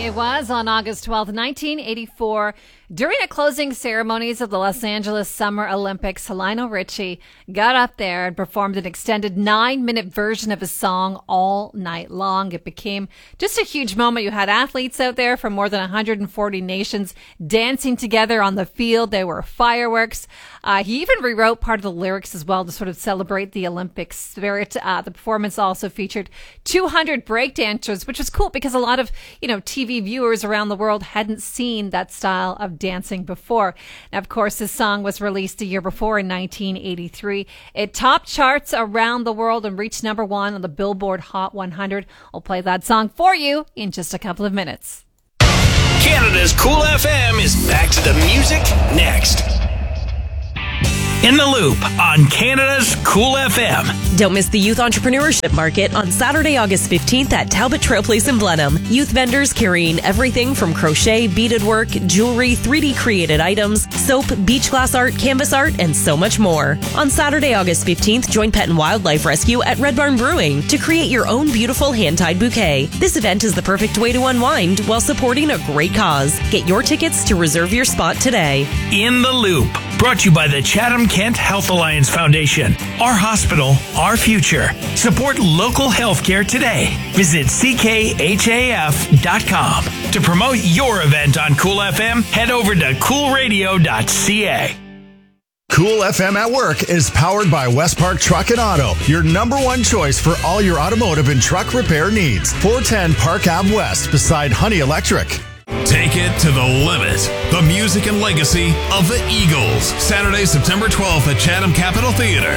It was on August 12th, 1984. During the closing ceremonies of the Los Angeles Summer Olympics, Lionel Richie got up there and performed an extended 9-minute version of his song all night long. It became just a huge moment. You had athletes out there from more than 140 nations dancing together on the field. There were fireworks. He even rewrote part of the lyrics as well to sort of celebrate the Olympic spirit. The performance also featured 200 breakdancers, which was cool because a lot of, TV viewers around the world hadn't seen that style of dancing before. Now, of course, this song was released a year before in 1983. It topped charts around the world and reached number 1 on the Billboard Hot 100. I'll play that song for you in just a couple of minutes. Canada's Cool FM is back to the music next. In the Loop on Canada's Cool FM. Don't miss the Youth Entrepreneurship Market on Saturday, August 15th at Talbot Trail Place in Blenheim. Youth vendors carrying everything from crochet, beaded work, jewelry, 3D created items, soap, beach glass art, canvas art, and so much more. On Saturday, August 15th, join Pet and Wildlife Rescue at Red Barn Brewing to create your own beautiful hand-tied bouquet. This event is the perfect way to unwind while supporting a great cause. Get your tickets to reserve your spot today. In the Loop, brought to you by the Chatham-Kent Health Alliance Foundation. Our hospital, our future. Support local healthcare today. Visit ckhaf.com. To promote your event on Cool FM, head over to coolradio.ca. Cool FM at Work is powered by West Park Truck and Auto, your number one choice for all your automotive and truck repair needs. 410 Park Ave West beside Honey Electric. Take it to the limit. The music and legacy of the Eagles. Saturday, September 12th at Chatham Capitol Theatre.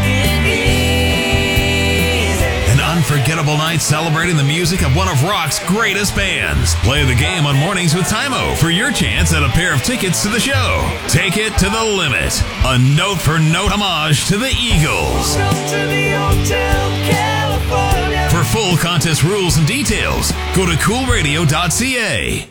An unforgettable night celebrating the music of one of rock's greatest bands. Play the game on Mornings with Tymo for your chance at a pair of tickets to the show. Take it to the limit. A note-for-note homage to the Eagles. For full contest rules and details, go to coolradio.ca.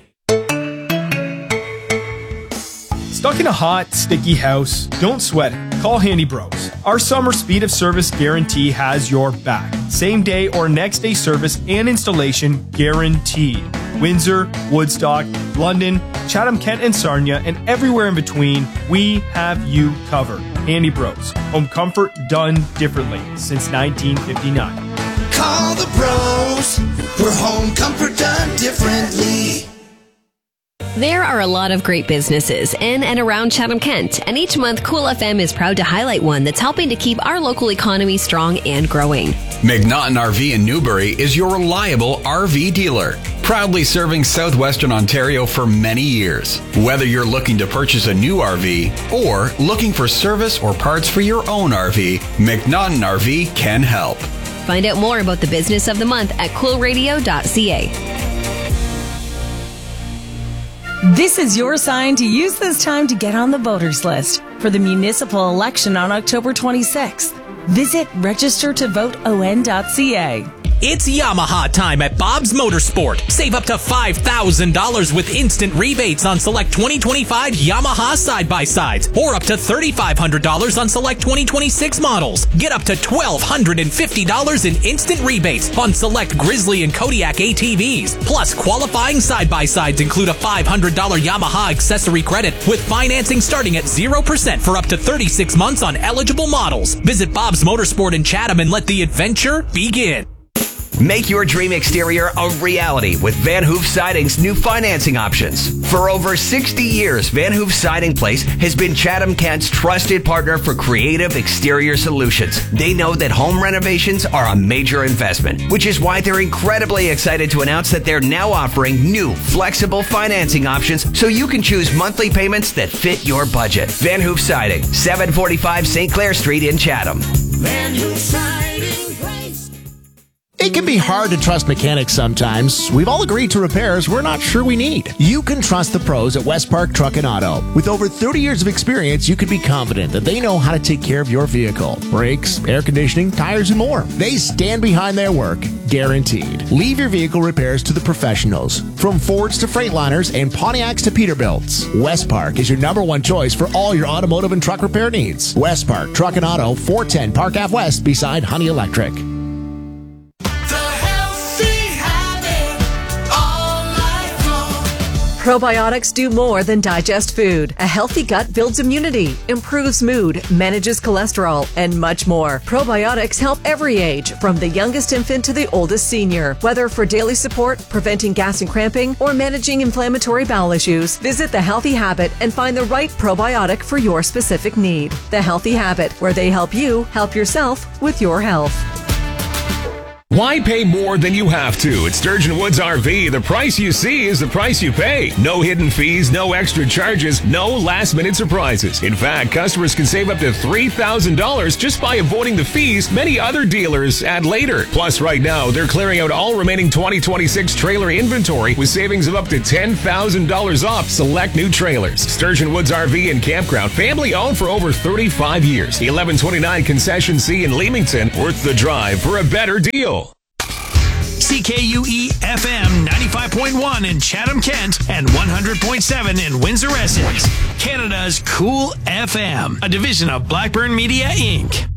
Stuck in a hot, sticky house? Don't sweat it. Call Handy Bros. Our summer speed of service guarantee has your back. Same day or next day service and installation guaranteed. Windsor, Woodstock, London, Chatham-Kent and Sarnia, and everywhere in between, we have you covered. Handy Bros. Home comfort done differently since 1959. Call the pros for home comfort done differently. There are a lot of great businesses in and around Chatham-Kent, and each month Cool FM is proud to highlight one that's helping to keep our local economy strong and growing. McNaughton RV in Newbury is your reliable RV dealer, proudly serving southwestern Ontario for many years. Whether you're looking to purchase a new RV or looking for service or parts for your own RV, McNaughton RV can help. Find out more about the business of the month at coolradio.ca. This is your sign to use this time to get on the voters list for the municipal election on October 26th. Visit registertovoteon.ca. It's Yamaha time at Bob's Motorsport. Save up to $5,000 with instant rebates on select 2025 Yamaha side-by-sides or up to $3,500 on select 2026 models. Get up to $1,250 in instant rebates on select Grizzly and Kodiak ATVs. Plus, qualifying side-by-sides include a $500 Yamaha accessory credit with financing starting at 0% for up to 36 months on eligible models. Visit Bob's Motorsport in Chatham and let the adventure begin. Make your dream exterior a reality with Van Hoof Siding's new financing options. For over 60 years, Van Hoof Siding Place has been Chatham-Kent's trusted partner for creative exterior solutions. They know that home renovations are a major investment, which is why they're incredibly excited to announce that they're now offering new flexible financing options so you can choose monthly payments that fit your budget. Van Hoof Siding, 745 St. Clair Street in Chatham. Van Hoof Siding Place. It can be hard to trust mechanics sometimes. We've all agreed to repairs we're not sure we need. You can trust the pros at West Park Truck and Auto. With over 30 years of experience, you can be confident that they know how to take care of your vehicle. Brakes, air conditioning, tires, and more. They stand behind their work, guaranteed. Leave your vehicle repairs to the professionals. From Fords to Freightliners and Pontiacs to Peterbilts, West Park is your number one choice for all your automotive and truck repair needs. West Park Truck and Auto, 410 Park Ave West beside Honey Electric. Probiotics do more than digest food. A healthy gut builds immunity, improves mood, manages cholesterol, and much more. Probiotics help every age, from the youngest infant to the oldest senior. Whether for daily support, preventing gas and cramping, or managing inflammatory bowel issues, visit The Healthy Habit and find the right probiotic for your specific need. The Healthy Habit, where they help you help yourself with your health. Why pay more than you have to? At Sturgeon Woods RV, the price you see is the price you pay. No hidden fees, no extra charges, no last-minute surprises. In fact, customers can save up to $3,000 just by avoiding the fees many other dealers add later. Plus, right now, they're clearing out all remaining 2026 trailer inventory with savings of up to $10,000 off select new trailers. Sturgeon Woods RV and Campground, family-owned for over 35 years. 1129 Concession C in Leamington, worth the drive for a better deal. CKUE FM 95.1 in Chatham-Kent and 100.7 in Windsor-Essex. Canada's Cool FM, a division of Blackburn Media, Inc.